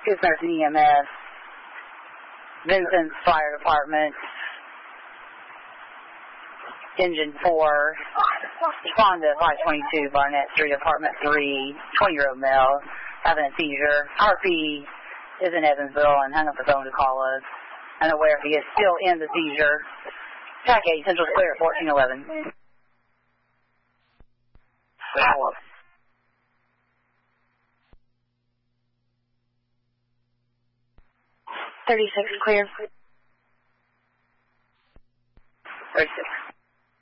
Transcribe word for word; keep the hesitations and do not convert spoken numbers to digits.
Good Samaritan E M S, Vincent's Fire Department, Engine four, respond to five twenty-two Barnett Street, Apartment three, twenty-year-old male, having a seizure. R P is in Evansville and hung up the phone to call us. Unaware if he is still in the seizure. Track eight, Central Clear at fourteen eleven. thirty-six clear. thirty-six.